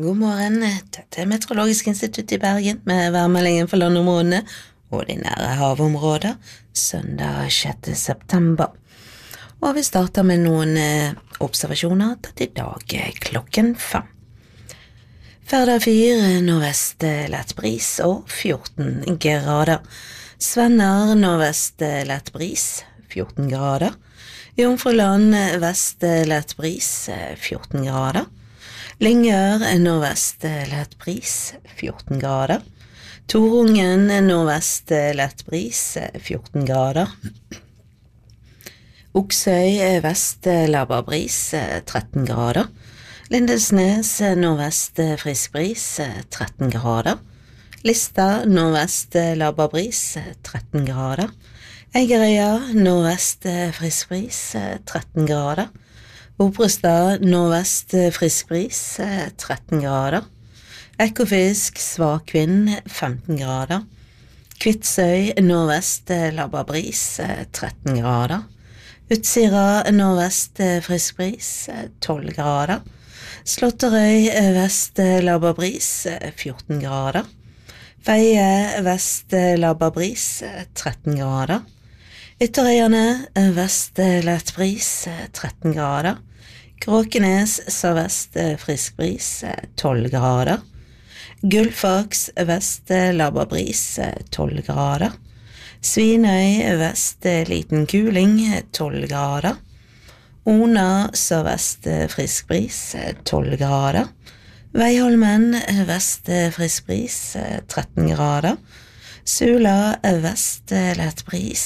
God morgen, dette Meteorologisk institutt I Bergen med værmeldingen for landområdene og de nære havområder, søndag 6. september. Og vi starter med noen observasjoner tatt I dag klokken 5. Færda 4, nordvest lett bris og 14 grader. Svenner nordvest lett bris, 14 grader. Jomfruland vest lett bris, 14 grader. Lyngør nordvest lett bris, 14 grader. Torungen nordvest lett bris, 14 grader. Oksøy vest laber bris, 13 grader. Lindesnes nordvest frisk bris, 13 grader. Lista nordvest laber bris, 13 grader. Eigerøya nordvest frisk bris, 13 grader. Obrestad nordvest frisk bris, 13 grader. Ekofisk svak vind, 15 grader. Kvitsøy nordvest laber bris, 13 grader. Utsira nordvest frisk bris, 12 grader. Slåtterøy vest laber bris, 14 grader. Veie vest laber bris, 13 grader. Ytterøyene vest lett bris, 13 grader. Kråkenes sørvest frisk bris, 12 grader. Gullfaks vest laber bris, 12 grader. Svinøy vest liten kuling, 12 grader. Ona sørvest frisk bris, 12 grader. Veiholmen vest frisk bris, 13 grader. Sula vest lett bris,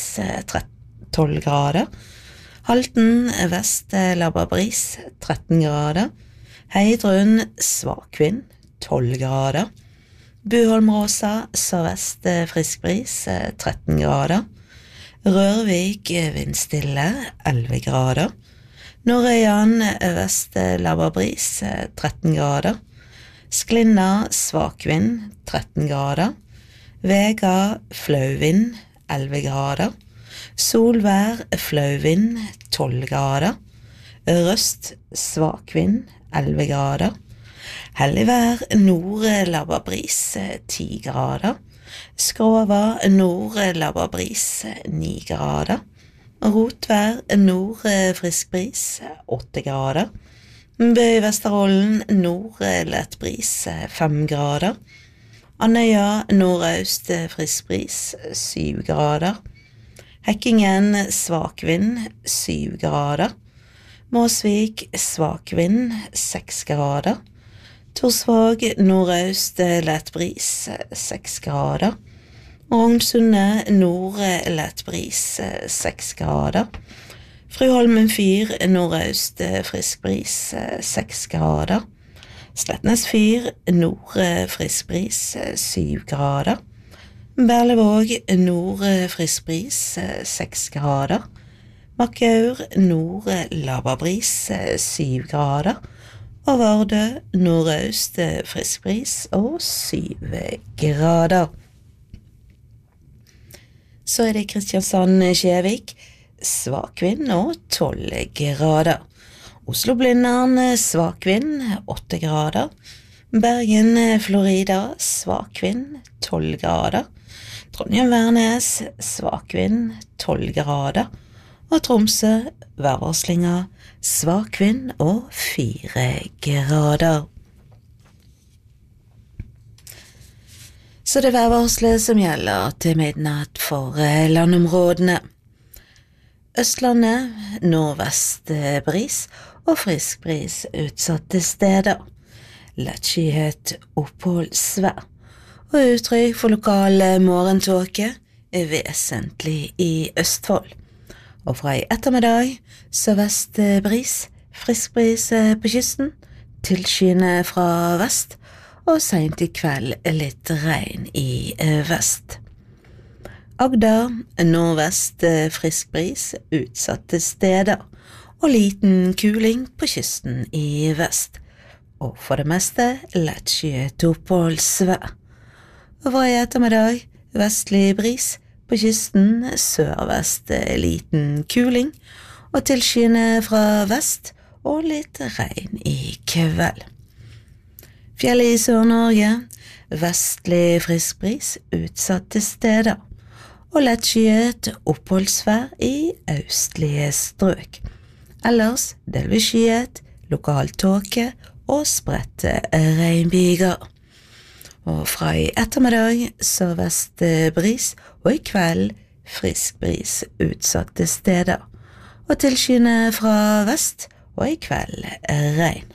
12 grader. Halten vest laber bris, 13 grader. Heidrun svak vind, 12 grader. Buholmråsa sørvest frisk bris, 13 grader. Rørvik vindstille, 11 grader. Norrøyan vest laber bris, 13 grader. Sklinna svak vind, 13 grader. Vega flau vind, 11 grader. Solvær flau vind, 12 grader. Røst svak vind, 11 grader. Helligvær nord laber bris, 10 grader. Skrova nord laber bris, 9 grader. Rotvær nord frisk bris, 8 grader. Bøy Vesterholden nord lett bris, 5 grader. Andøya nordøst frisk bris, 7 grader. Hekkingen svak vind, 7 grader. Måsvik svak vind, 6 grader. Torsvåg nordøst lett bris, 6 grader. Rognsundet nord lett bris, 6 grader. Fruholmen 4 nordøst frisk bris, 6 grader. Slettnes 4 nord frisk bris, 7 grader. Berlevåg nord frisk bris, 6 grader. Makkaur nord laber bris, 7 grader. Og Vardø nordøst frisk bris og 7 grader. Så det Kristiansand-Kjevik, svak vind og 12 grader. Oslo-Blindern, svak vind, 8 grader. Bergen, Florida, svak vind, 12 grader. Trondheim-Værnes, svak vind, 12 grader. Og Tromsø, værvarslinga, svak vind og 4 grader. Så det værvarslet som gjelder til midnatt for landområdene. Østlandet, nordvest bris og frisk bris utsatte steder. Lettskyhet oppholdsvær. Og uttrykk for lokal morgentåke er vesentlig i Østfold. Og fra i ettermiddag, sørvest bris, frisk bris på kysten, tilskyende fra vest, og sent i kveld litt regn i vest. Agder, nordvest frisk bris, utsatte steder, og liten kuling på kysten i vest. Og for det meste lettskyet oppholdsvær. Og fra i ettermiddag, vestlig bris, på kysten sørvest liten kuling, og tilskyende fra vest og litt regn i kveld. Fjellet i Sør-Norge, vestlig frisk bris utsatte steder, og lettskyet oppholdsvær i østlige strøk. Ellers delvis skyet, lokal tåke og spredte regnbyger. Og fra i ettermiddag sørvest bris, og i kveld frisk bris utsatte steder, og tilskyende fra vest, og i kveld regn.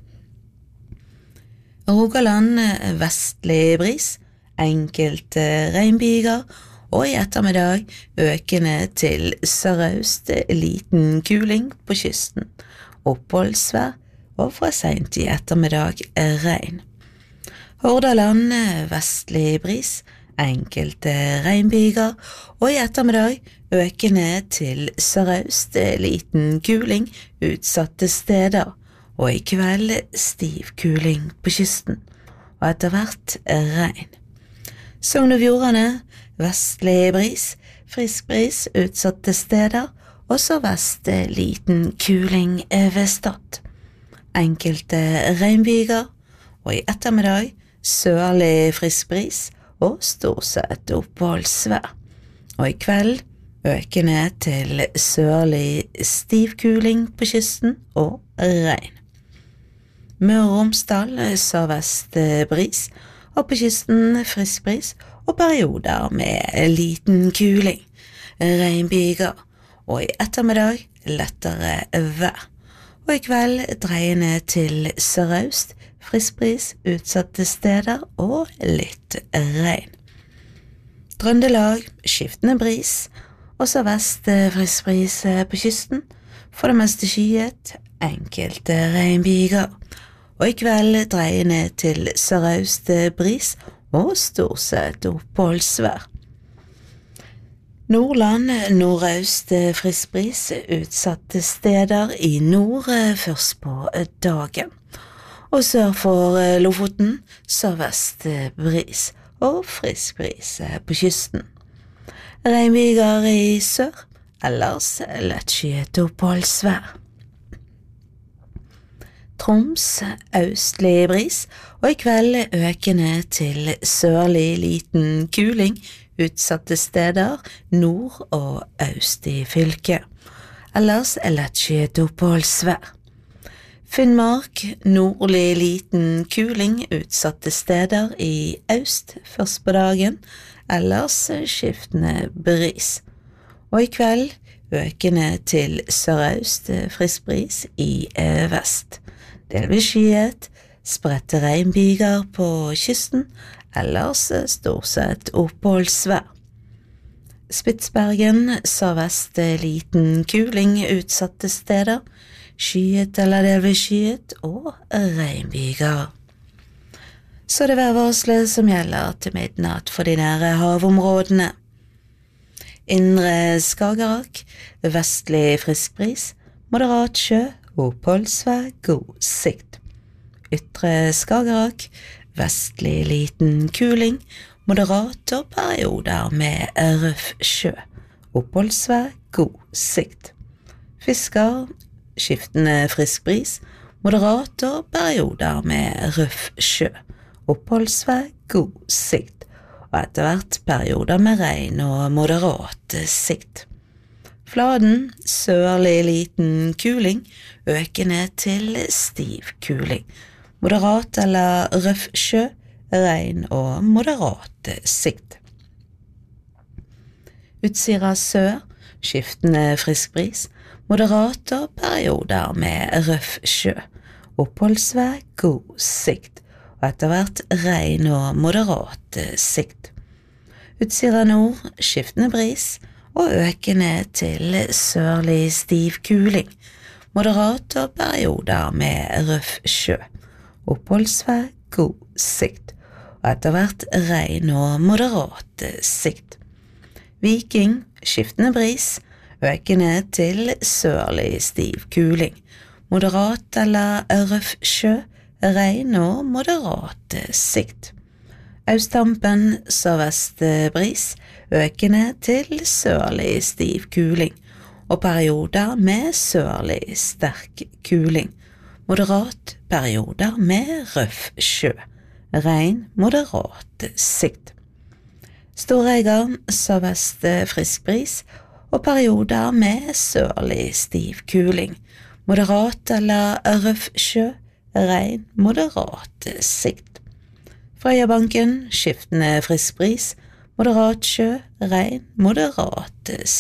Rogaland vestlig bris, enkelte regnbyger, og i ettermiddag økende til sørøst liten kuling på kysten, oppholdsvær, og fra sent i ettermiddag regn. Hordaland vestlig bris, enkelte regnbyger, og i ettermiddag økende til sørøst liten kuling utsatte steder, og i kveld stiv kuling på kysten, og etter hvert regn. Sogn og Fjordane, vestlig bris, frisk bris utsatte steder, og sørvest liten kuling ved Stad. Enkelte regnbyger, og i ettermiddag sørlig frisk bris og stort sett oppholdsvær, og i kveld økende til sørlig stiv kuling på kysten og regn. Møre og Romsdal sørvest bris, og på kysten frisk bris og perioder med liten kuling, regnbyger, og i ettermiddag lettere vær, og i kveld dreiende til sørøst, frisk bris utsatte steder og litt regn. Trøndelag skiftende bris, og sørvest frisk bris på kysten, for det meste skyet, enkelte regnbyger, og i kveld dreiende til sørøst bris og stort sett oppholdsvær. Nordland nordøst frisk bris utsatte steder i nord først på dagen, og sør for Lofoten sørvest bris og frisk bris på kysten. Regnbyger i sør, ellers lettskyet oppholdsvær. Troms østlig bris, og i kveld økende til sørlig liten kuling utsatte steder nord og øst i fylket. Ellers lettskyet oppholdsvær. Finnmark nordlig liten kuling utsatte steder i øst først på dagen, ellers skiftende bris. Og i kveld økende til sørøst frisk bris i vest. Delvis skyet, spredte regnbyger på kysten, ellers stort sett oppholdsvær. Spitsbergen sørvest liten kuling utsatte steder, skyet eller delvis skyet og regnbyger. Så det værvarselet som gjelder til midnatt for de nære havområdene. Indre Skagerrak, vestlig frisk bris, moderat sjø, oppholdsvær, god sikt. Ytre Skagerrak, vestlig liten kuling, moderat og perioder med røff sjø, oppholdsvær, god sikt. Fisker, skiftende frisk bris, moderat og perioder med røff sjø, oppholdsvær, god sikt, og etter hvert perioder med regn og moderat sikt. Fladen, sørlig liten kuling, økende til stiv kuling, moderat eller røff sjø, regn og moderat sikt. Utsira sør, skiftende frisk bris, moderat og perioder med røff sjø, oppholdsvær, god sikt, og etter hvert regn og moderat sikt. Utsira nord, skiftende bris, og økende til sørlig stiv kuling, moderat og perioder med røff sjø, oppholdsvær, god sikt, og etter hvert regn og moderat sikt. Viking, skiftende bris, økende til sørlig stiv kuling, moderat eller røff sjø, regn og moderat sikt. Østtampen sørvest bris, økende til sørlig stiv kuling, og perioder med sørlig sterk kuling, moderat perioder med røff sjø, regn, moderat sikt. Storegga sørvest frisk bris og perioder med sørlig stiv kuling, moderat eller røff sjø, regn, moderat sikt. Frøyabanken skiftende frisk bris, moderat sjø, regn, moderat